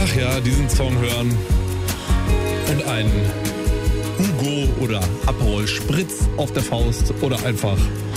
Ach ja, diesen Song hören und einen Hugo oder Aperol Spritz auf der Faust oder einfach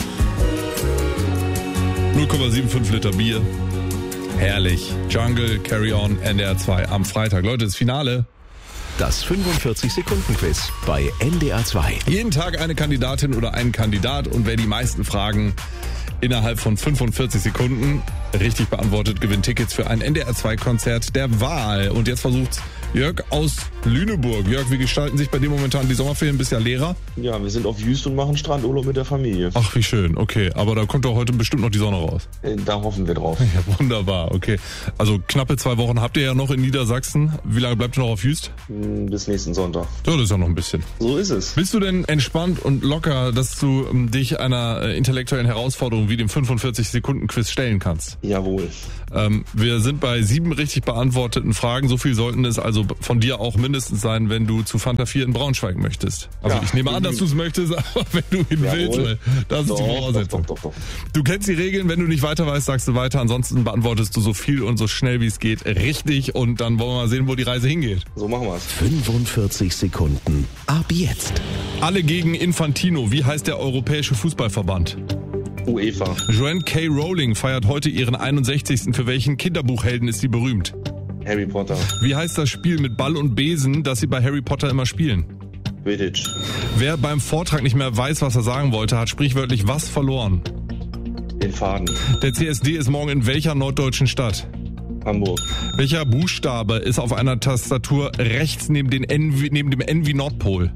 0,75 Liter Bier. Herrlich. Jungle, Carry On, NDR 2 am Freitag. Leute, das Finale. Das 45-Sekunden-Quiz bei NDR 2. Jeden Tag eine Kandidatin oder ein Kandidat und wer die meisten Fragen innerhalb von 45 Sekunden richtig beantwortet, gewinnt Tickets für ein NDR 2 Konzert der Wahl. Und jetzt versucht's Jörg aus Lüneburg. Jörg, wie gestalten sich bei dir momentan die Sommerferien? Bist ja Lehrer? Ja, wir sind auf Jüst und machen Strandurlaub mit der Familie. Ach, wie schön. Okay, aber da kommt doch heute bestimmt noch die Sonne raus. Da hoffen wir drauf. Ja, wunderbar. Okay, also knappe 2 Wochen habt ihr ja noch in Niedersachsen. Wie lange bleibt ihr noch auf Jüst? Bis nächsten Sonntag. So, das ist ja noch ein bisschen. So ist es. Bist du denn entspannt und locker, dass du dich einer intellektuellen Herausforderung wie dem 45-Sekunden-Quiz stellen kannst? Jawohl. Wir sind bei 7 richtig beantworteten Fragen. So viel sollten es also von dir auch mindestens sein, wenn du zu Fanta 4 in Braunschweig möchtest. Also ja, ich nehme an, dass du es möchtest, aber wenn du hin willst, weil das ist die Voraussetzung. Doch. Du kennst die Regeln, wenn du nicht weiter weißt, sagst du weiter. Ansonsten beantwortest du so viel und so schnell wie es geht richtig und dann wollen wir mal sehen, wo die Reise hingeht. So machen wir es. 45 Sekunden. Ab jetzt. Alle gegen Infantino. Wie heißt der Europäische Fußballverband? UEFA. Joanne K. Rowling feiert heute ihren 61. Für welchen Kinderbuchhelden ist sie berühmt? Harry Potter. Wie heißt das Spiel mit Ball und Besen, das sie bei Harry Potter immer spielen? Quidditch. Wer beim Vortrag nicht mehr weiß, was er sagen wollte, hat sprichwörtlich was verloren? Den Faden. Der CSD ist morgen in welcher norddeutschen Stadt? Hamburg. Welcher Buchstabe ist auf einer Tastatur rechts neben dem N wie Nordpol?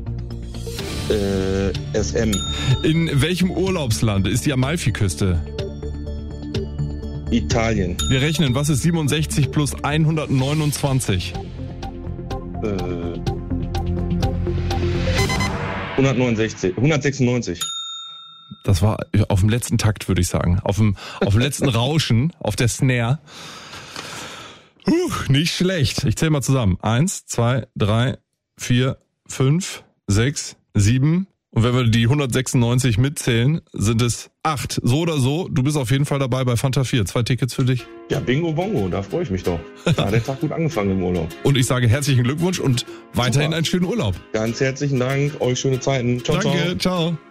SM. In welchem Urlaubsland ist die Amalfiküste? Italien. Wir rechnen, was ist 67 plus 129? 196. Das war auf dem letzten Takt, würde ich sagen. Auf dem letzten Rauschen, auf der Snare. Nicht schlecht. Ich zähle mal zusammen. 1, 2, 3, 4, 5, 6, 7. Und wenn wir die 196 mitzählen, sind es 8. So oder so, du bist auf jeden Fall dabei bei Fanta 4. 2 Tickets für dich. Ja, Bingo Bongo, da freue ich mich doch. Da hat der Tag gut angefangen im Urlaub. Und ich sage herzlichen Glückwunsch und weiterhin einen schönen Urlaub. Ganz herzlichen Dank, euch schöne Zeiten. Ciao, Danke, ciao.